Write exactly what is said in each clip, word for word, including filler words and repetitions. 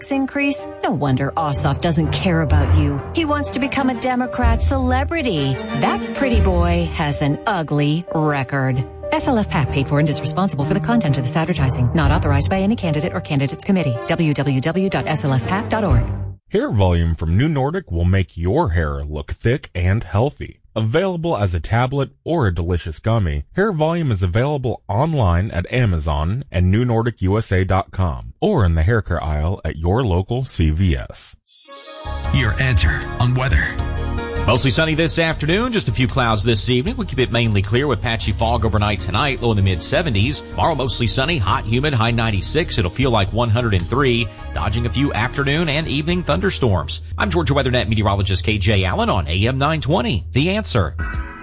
tax increase? No wonder Ossoff doesn't care about you. He wants to become a Democrat celebrity. That pretty boy has an ugly record. S L F PAC paid for and is responsible for the content of this advertising. Not authorized by any candidate or candidates committee. w w w dot s l f pac dot org. Hair Volume from New Nordic will make your hair look thick and healthy. Available as a tablet or a delicious gummy, Hair Volume is available online at Amazon and new nordic u s a dot com or in the hair care aisle at your local C V S. Your answer on weather. Mostly sunny this afternoon, just a few clouds this evening. We keep it mainly clear with patchy fog overnight tonight, low in the mid seventies. Tomorrow mostly sunny, hot, humid, high ninety-six. It'll feel like one hundred three, dodging a few afternoon and evening thunderstorms. I'm Georgia WeatherNet meteorologist K J Allen on A M nine twenty. The Answer.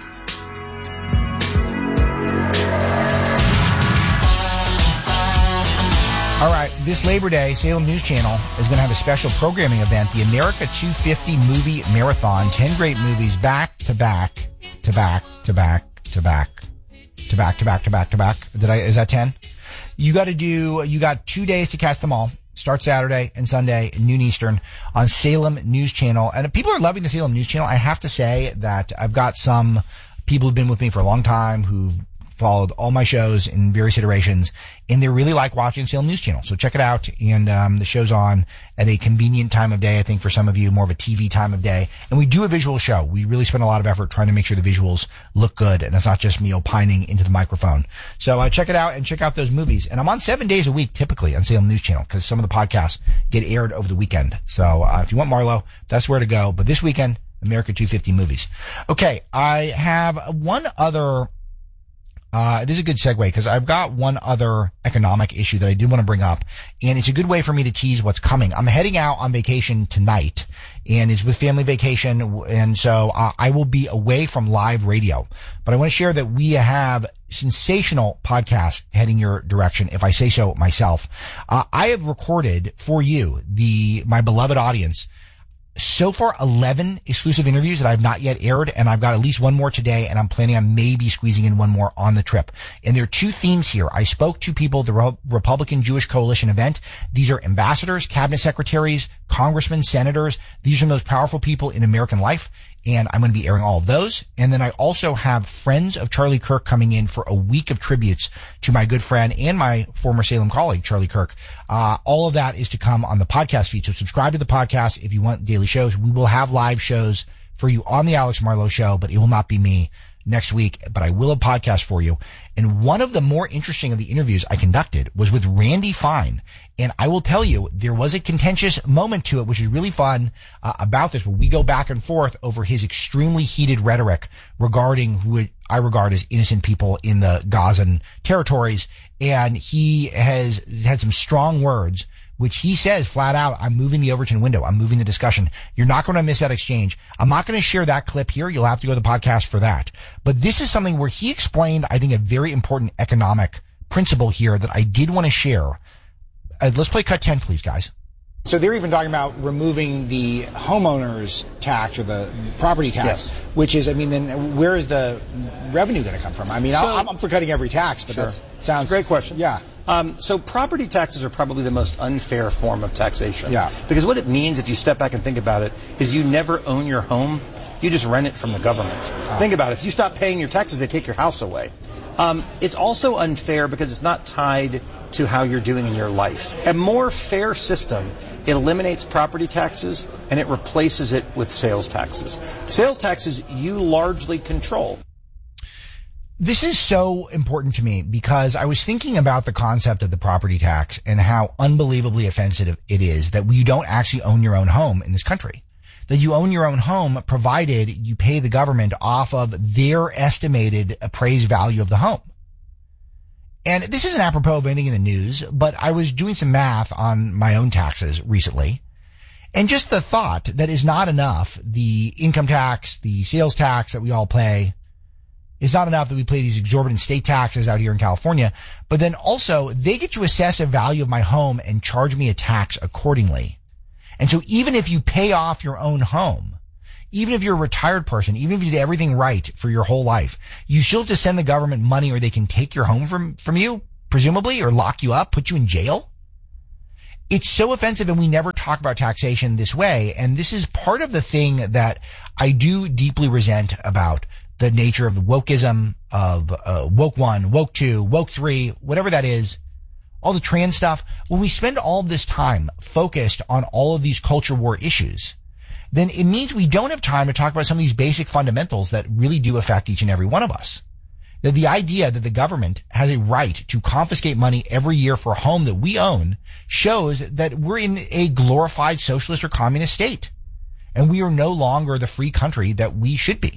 All right, this Labor Day, Salem News Channel is going to have a special programming event, the America two fifty Movie Marathon. ten great movies back to back, to back, to back, to back, to back, to back, to back, to back. Did I, is that ten? You got to do, you got two days to catch them all. Start Saturday and Sunday, noon Eastern, on Salem News Channel. And people are loving the Salem News Channel. I have to say that I've got some people who've been with me for a long time who've followed all my shows in various iterations, and they really like watching Salem News Channel. So check it out. And um, the show's on at a convenient time of day, I think, for some of you, more of a T V time of day. And we do a visual show. We really spend a lot of effort trying to make sure the visuals look good, and it's not just me opining into the microphone. So uh, check it out and check out those movies. And I'm on seven days a week, typically, on Salem News Channel, because some of the podcasts get aired over the weekend. So uh, if you want Marlo, that's where to go. But this weekend, America two fifty movies. Okay, I have one other... Uh, this is a good segue because I've got one other economic issue that I did want to bring up, and it's a good way for me to tease what's coming. I'm heading out on vacation tonight, and it's with family vacation, and so uh, I will be away from live radio. But I want to share that we have sensational podcasts heading your direction, if I say so myself. Uh, I have recorded for you, the my beloved audience, so far eleven exclusive interviews that I've not yet aired, and I've got at least one more today, and I'm planning on maybe squeezing in one more on the trip. And there are two themes here. I spoke to people at the Re- Republican Jewish Coalition event. These are ambassadors, cabinet secretaries, congressmen, senators. These are some of those powerful people in American life, and I'm going to be airing all of those. And then I also have friends of Charlie Kirk coming in for a week of tributes to my good friend and my former Salem colleague, Charlie Kirk. Uh, all of that is to come on the podcast feed. So subscribe to the podcast if you want daily shows. We will have live shows for you on the Alex Marlowe Show, but it will not be me next week, but I will have a podcast for you. And one of the more interesting of the interviews I conducted was with Randy Fine. And I will tell you, there was a contentious moment to it, which is really fun uh, about this, where we go back and forth over his extremely heated rhetoric regarding who I regard as innocent people in the Gazan territories. And he has had some strong words, which he says flat out, I'm moving the Overton window. I'm moving the discussion. You're not going to miss that exchange. I'm not going to share that clip here. You'll have to go to the podcast for that. But this is something where he explained, I think, a very important economic principle here that I did want to share. Uh, let's play cut ten, please, guys. So they're even talking about removing the homeowner's tax or the property tax, yes. Which is, I mean, then where is the revenue going to come from? I mean, so, I'm, I'm for cutting every tax, but sure. That sounds... Great question. Yeah. Um, so property taxes are probably the most unfair form of taxation. Yeah. Because what it means, if you step back and think about it, is you never own your home. You just rent it from the government. Oh. Think about it. If you stop paying your taxes, they take your house away. Um, it's also unfair because it's not tied to how you're doing in your life. A more fair system, it eliminates property taxes and it replaces it with sales taxes. Sales taxes you largely control. This is so important to me because I was thinking about the concept of the property tax and how unbelievably offensive it is that you don't actually own your own home in this country. That you own your own home provided you pay the government off of their estimated appraised value of the home. And this isn't apropos of anything in the news, but I was doing some math on my own taxes recently. And just the thought that is not enough, the income tax, the sales tax that we all pay, is not enough that we pay these exorbitant state taxes out here in California, but then also they get to assess a value of my home and charge me a tax accordingly. And so even if you pay off your own home, even if you're a retired person, even if you did everything right for your whole life, you still have to send the government money or they can take your home from, from you, presumably, or lock you up, put you in jail. it's so offensive, and we never talk about taxation this way. And this is part of the thing that I do deeply resent about the nature of wokeism, of uh, woke one, woke two, woke three, whatever that is, all the trans stuff. When we spend all of this time focused on all of these culture war issues, then it means we don't have time to talk about some of these basic fundamentals that really do affect each and every one of us. That the idea that the government has a right to confiscate money every year for a home that we own shows that we're in a glorified socialist or communist state. And we are no longer the free country that we should be.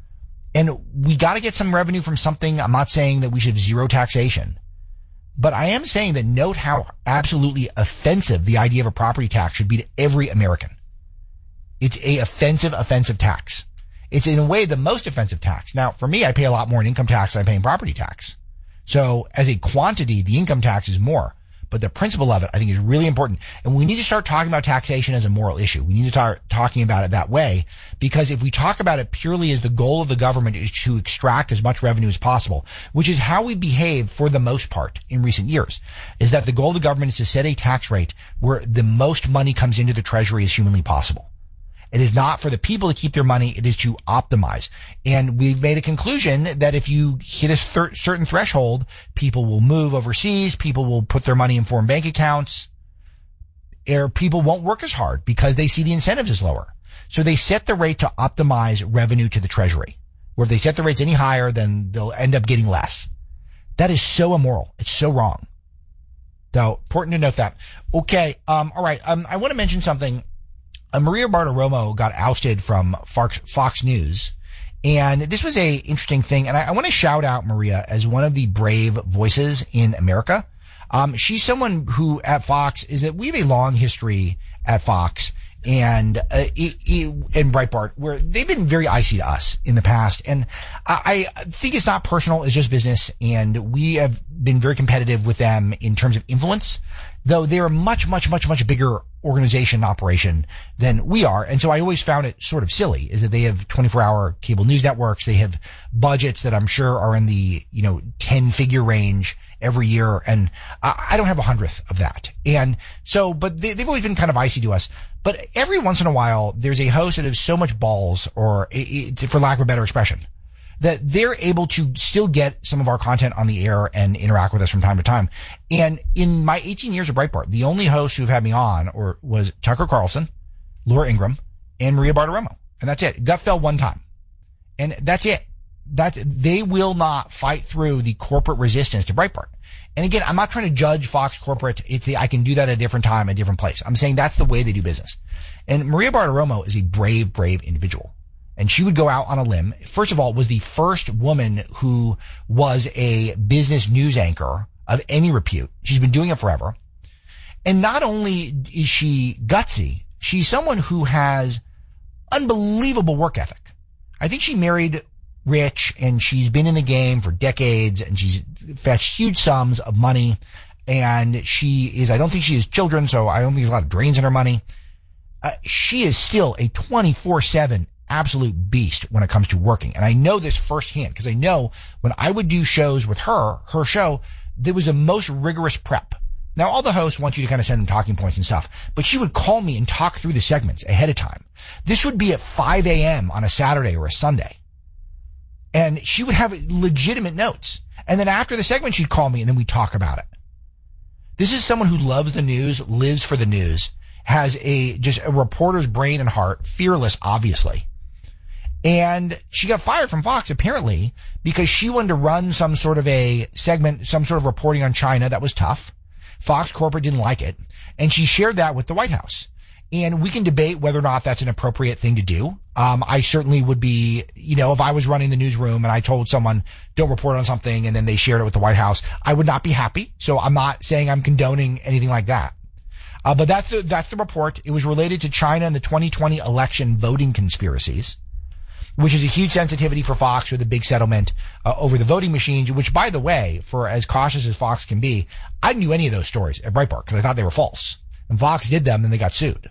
And we got to get some revenue from something. I'm not saying that we should have zero taxation, but I am saying that note how absolutely offensive the idea of a property tax should be to every American. It's a offensive, offensive tax. It's in a way the most offensive tax. Now, for me, I pay a lot more in income tax than I pay in property tax. So as a quantity, the income tax is more. But the principle of it, I think, is really important. And we need to start talking about taxation as a moral issue. We need to start talking about it that way, because if we talk about it purely as the goal of the government is to extract as much revenue as possible, which is how we behave for the most part in recent years, is that the goal of the government is to set a tax rate where the most money comes into the treasury as humanly possible. It is not for the people to keep their money. It is to optimize. And we've made a conclusion that if you hit a th- certain threshold, people will move overseas. People will put their money in foreign bank accounts. Or people won't work as hard because they see the incentives as lower. So they set the rate to optimize revenue to the treasury. Where if they set the rates any higher, then they'll end up getting less. That is so immoral. It's so wrong. So important to note that. Okay. Um, all right. Um, I want to mention something. Uh, Maria Bartiromo got ousted from Fox, Fox News, and this was a interesting thing. And I, I want to shout out Maria as one of the brave voices in America. Um, she's someone who at Fox is that we have a long history at Fox and uh, it, it, and Breitbart where they've been very icy to us in the past. And I, I think it's not personal; it's just business, and we have been very competitive with them in terms of influence. Though they're a much, much, much, much bigger organization operation than we are. And so I always found it sort of silly is that they have twenty-four hour cable news networks. They have budgets that I'm sure are in the, you know, ten figure range every year. And I, I don't have a hundredth of that. And so, but they, they've always been kind of icy to us. But every once in a while, there's a host that has so much balls, or it, it, for lack of a better expression, that they're able to still get some of our content on the air and interact with us from time to time. And in my eighteen years of Breitbart, the only hosts who've had me on or was Tucker Carlson, Laura Ingraham, and Maria Bartiromo. And that's it. Gutfeld one time. And that's it. That they will not fight through the corporate resistance to Breitbart. And again, I'm not trying to judge Fox corporate. It's the, I can do that at a different time, a different place. I'm saying that's the way they do business. And Maria Bartiromo is a brave, brave individual. And she would go out on a limb. First of all, was the first woman who was a business news anchor of any repute. She's been doing it forever. And not only is she gutsy, she's someone who has unbelievable work ethic. I think she married rich, and she's been in the game for decades, and she's fetched huge sums of money. And she is, I don't think she has children, so I don't think there's a lot of drains in her money. Uh, she is still a twenty-four seven absolute beast when it comes to working. And I know this firsthand because I know when I would do shows with her, her show, there was a most rigorous prep. Now, all the hosts want you to kind of send them talking points and stuff, but she would call me and talk through the segments ahead of time. This would be at five a.m. on a Saturday or a Sunday. And she would have legitimate notes. And then after the segment, she'd call me and then we'd talk about it. This is someone who loves the news, lives for the news, has a, just a reporter's brain and heart, fearless, obviously. And she got fired from Fox, apparently, because she wanted to run some sort of a segment, some sort of reporting on China that was tough. Fox corporate didn't like it. And she shared that with the White House. And we can debate whether or not that's an appropriate thing to do. Um, I certainly would be, you know, if I was running the newsroom and I told someone, don't report on something, and then they shared it with the White House, I would not be happy. So I'm not saying I'm condoning anything like that. Uh, but that's the, that's the report. It was related to China and the twenty twenty election voting conspiracies, which is a huge sensitivity for Fox with the big settlement uh, over the voting machines, which, by the way, for as cautious as Fox can be, I didn't do any of those stories at Breitbart because I thought they were false. And Fox did them, and they got sued.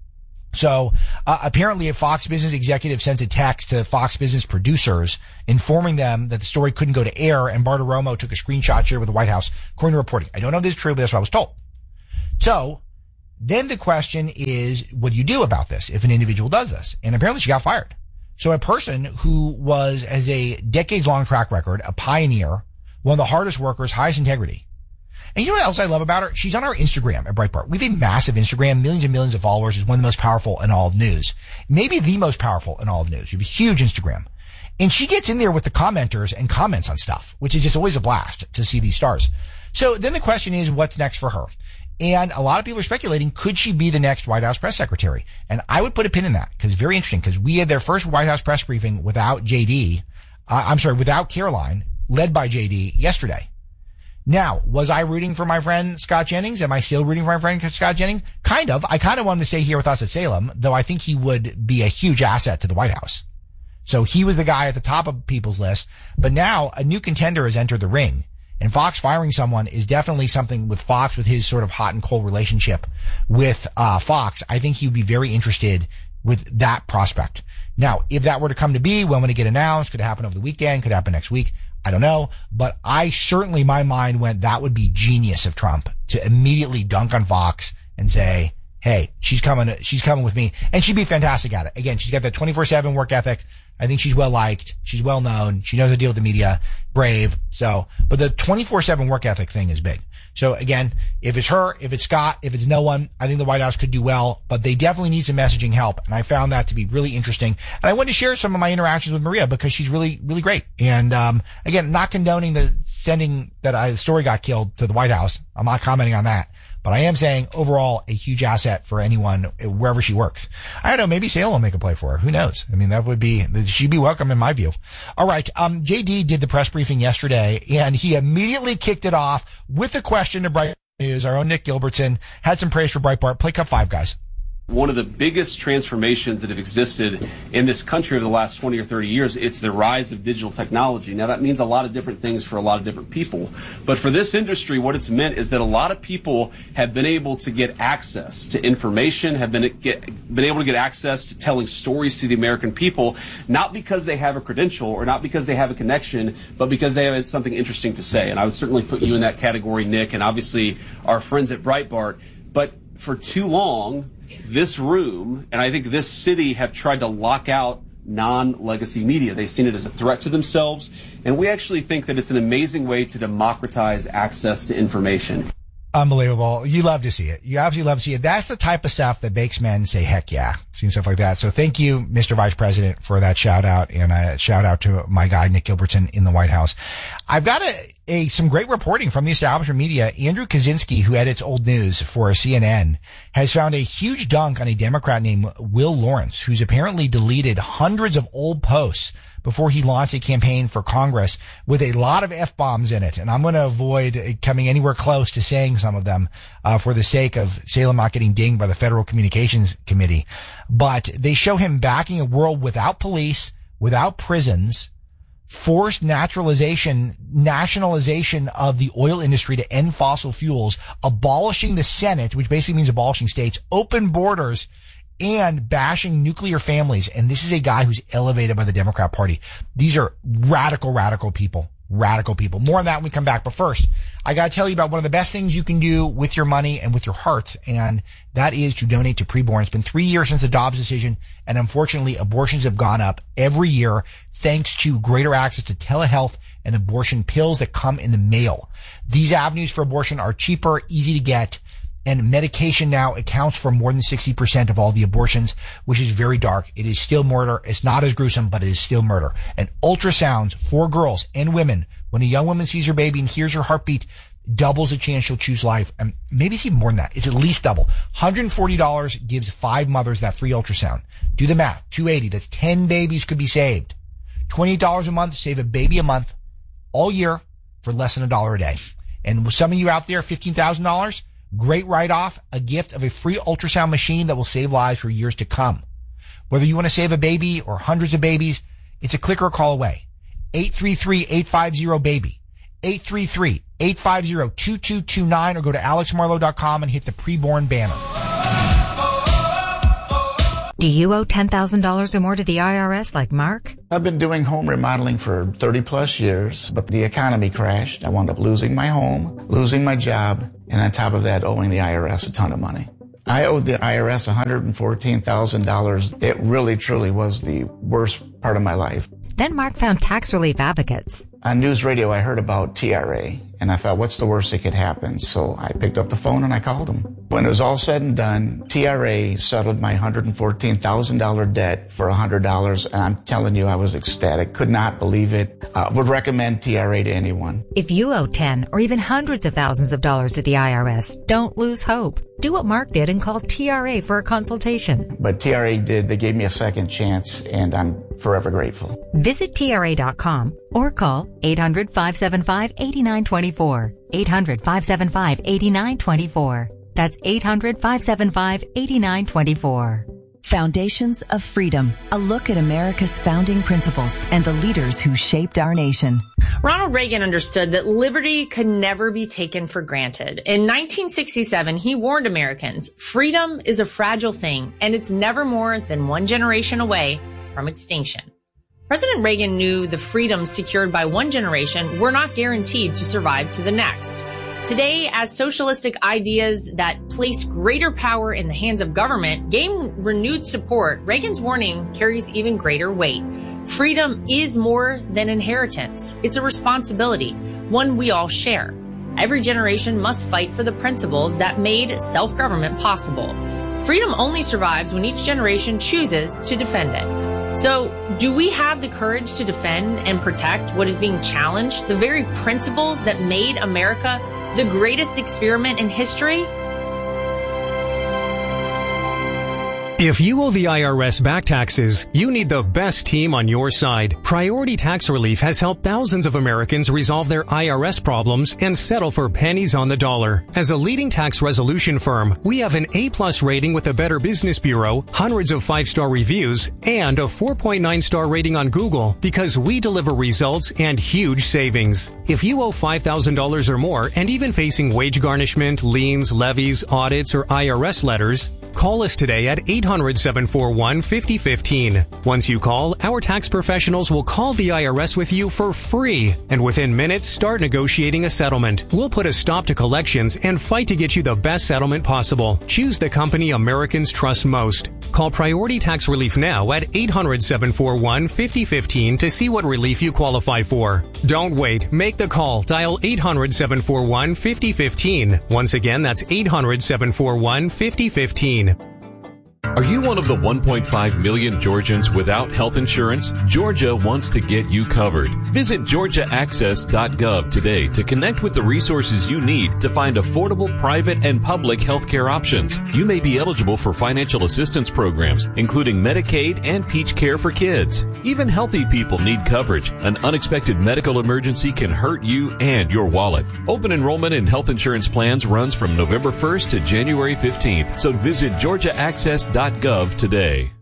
So uh, apparently a Fox Business executive sent a text to Fox Business producers informing them that the story couldn't go to air, and Bartiromo took a screenshot shared with the White House, according to reporting. I don't know if this is true, but that's what I was told. So then the question is, what do you do about this if an individual does this? And apparently she got fired. So a person who was, has a decades-long track record, a pioneer, one of the hardest workers, highest integrity. And you know what else I love about her? She's on our Instagram at Breitbart. We have a massive Instagram, millions and millions of followers. Is one of the most powerful in all of news. Maybe the most powerful in all of news. You have a huge Instagram. And she gets in there with the commenters and comments on stuff, which is just always a blast to see these stars. So then the question is, what's next for her? And a lot of people are speculating, could she be the next White House press secretary? And I would put a pin in that, because it's very interesting, because we had their first White House press briefing without J D, uh, I'm sorry, without Caroline, led by J D yesterday. Now, was I rooting for my friend Scott Jennings? Am I still rooting for my friend Scott Jennings? Kind of. I kind of want him to stay here with us at Salem, though I think he would be a huge asset to the White House. So he was the guy at the top of people's list, but now a new contender has entered the ring. And Fox firing someone is definitely something with Fox, with his sort of hot and cold relationship with uh Fox. I think he would be very interested with that prospect. Now, if that were to come to be, when would it get announced? Could it happen over the weekend? Could it happen next week? I don't know. But I certainly, my mind went, that would be genius of Trump to immediately dunk on Fox and say, hey, she's coming, she's coming with me. And she'd be fantastic at it. Again, she's got that twenty-four seven work ethic. I think she's well liked. She's well known. She knows how to deal with the media. Brave. So, but the twenty-four seven work ethic thing is big. So again, if it's her, if it's Scott, if it's no one, I think the White House could do well, but they definitely need some messaging help. And I found that to be really interesting. And I wanted to share some of my interactions with Maria because she's really, really great. And, um, again, not condoning the sending that I, the story got killed to the White House. I'm not commenting on that. But I am saying overall a huge asset for anyone wherever she works. I don't know, maybe Salem will make a play for her. Who knows? I mean, that would be, she'd be welcome in my view. All right. Um, J D did the press briefing yesterday and he immediately kicked it off with a question to Breitbart News. Our own Nick Gilbertson had some praise for Breitbart. Play cut five, guys. One of the biggest transformations that have existed in this country over the last twenty or thirty years, it's the rise of digital technology. Now, that means a lot of different things for a lot of different people. But for this industry, what it's meant is that a lot of people have been able to get access to information, have been, get, been able to get access to telling stories to the American people, not because they have a credential or not because they have a connection, but because they have something interesting to say. And I would certainly put you in that category, Nick, and obviously our friends at Breitbart. But for too long, this room, and I think this city, have tried to lock out non-legacy media. They've seen it as a threat to themselves, and we actually think that it's an amazing way to democratize access to information. Unbelievable. You love to see it. You absolutely love to see it. That's the type of stuff that makes men say, heck yeah, seeing stuff like that. So thank you, Mister Vice President, for that shout out, and a shout out to my guy, Nick Gilbertson, in the White House. I've got a, a some great reporting from the establishment media. Andrew Kaczynski, who edits Old News for C N N, has found a huge dunk on a Democrat named Will Lawrence, who's apparently deleted hundreds of old posts before he launched a campaign for Congress with a lot of F-bombs in it. And I'm going to avoid coming anywhere close to saying some of them, uh, for the sake of Salem not getting dinged by the Federal Communications Committee. But they show him backing a world without police, without prisons, forced naturalization, nationalization of the oil industry to end fossil fuels, abolishing the Senate, which basically means abolishing states, open borders, and bashing nuclear families. And this is a guy who's elevated by the Democrat Party. These are radical, radical people. Radical people. More on that when we come back. But first, I gotta tell you about one of the best things you can do with your money and with your heart, and that is to donate to preborn. It's been three years since the Dobbs decision, and unfortunately, abortions have gone up every year thanks to greater access to telehealth and abortion pills that come in the mail. These avenues for abortion are cheaper, easy to get, and medication now accounts for more than sixty percent of all the abortions, which is very dark. It is still murder. It's not as gruesome, but it is still murder. And ultrasounds for girls and women, when a young woman sees her baby and hears her heartbeat, doubles the chance she'll choose life. And maybe it's even more than that. It's at least double. one hundred forty dollars gives five mothers that free ultrasound. Do the math. two hundred eighty dollars. That's ten babies could be saved. twenty-eight dollars a month, save a baby a month all year for less than a dollar a day. And with some of you out there, fifteen thousand dollars, great write-off, a gift of a free ultrasound machine that will save lives for years to come. Whether you want to save a baby or hundreds of babies, it's a click or a call away. eight three three, eight five zero, baby. eight three three, eight five zero, two two two nine or go to alex marlow dot com and hit the preborn banner. Do you owe ten thousand dollars or more to the I R S like Mark? I've been doing home remodeling for thirty plus years, but the economy crashed. I wound up losing my home, losing my job, and on top of that, owing the I R S a ton of money. I owed the I R S one hundred fourteen thousand dollars. It really, truly was the worst part of my life. Then Mark found tax relief advocates. On news radio, I heard about T R A, and I thought, what's the worst that could happen? So I picked up the phone and I called them. When it was all said and done, T R A settled my one hundred fourteen thousand dollars debt for one hundred dollars, and I'm telling you, I was ecstatic. Could not believe it. Uh, would recommend T R A to anyone. If you owe ten or even hundreds of thousands of dollars to the I R S, don't lose hope. Do what Mark did and call T R A for a consultation. But T R A did. They gave me a second chance, and I'm forever grateful. Visit T R A dot com or call eight hundred, five seven five, eight nine two four. eight hundred, five seven five, eight nine two four. That's eight hundred, five seven five, eight nine two four. Foundations of Freedom, a look at America's founding principles and the leaders who shaped our nation. Ronald Reagan understood that liberty could never be taken for granted. In nineteen sixty-seven, he warned Americans, freedom is a fragile thing, and it's never more than one generation away from extinction. President Reagan knew the freedoms secured by one generation were not guaranteed to survive to the next. Today, as socialistic ideas that place greater power in the hands of government gain renewed support, Reagan's warning carries even greater weight. Freedom is more than inheritance. It's a responsibility, one we all share. Every generation must fight for the principles that made self-government possible. Freedom only survives when each generation chooses to defend it. So, do we have the courage to defend and protect what is being challenged, the very principles that made America the greatest experiment in history? If you owe the I R S back taxes, you need the best team on your side. Priority Tax Relief has helped thousands of Americans resolve their I R S problems and settle for pennies on the dollar. As a leading tax resolution firm, we have an A-plus rating with the Better Business Bureau, hundreds of five-star reviews, and a four point nine star rating on Google because we deliver results and huge savings. If you owe five thousand dollars or more and even facing wage garnishment, liens, levies, audits, or I R S letters, call us today at eight hundred, seven four one, five oh one five. Once you call, our tax professionals will call the I R S with you for free, and within minutes start negotiating a settlement. We'll put a stop to collections and fight to get you the best settlement possible. Choose the company Americans trust most. Call Priority Tax Relief now at eight hundred, seven four one, five oh one five to see what relief you qualify for. Don't wait. Make the call. Dial eight hundred, seven four one, five oh one five. Once again, that's eight hundred, seven four one, five oh one five. Are you one of the one point five million Georgians without health insurance? Georgia wants to get you covered. Visit georgia access dot gov today to connect with the resources you need to find affordable private and public health care options. You may be eligible for financial assistance programs, including Medicaid and Peach Care for kids. Even healthy people need coverage. An unexpected medical emergency can hurt you and your wallet. Open enrollment in health insurance plans runs from November first to January fifteenth, so visit georgia access dot gov today.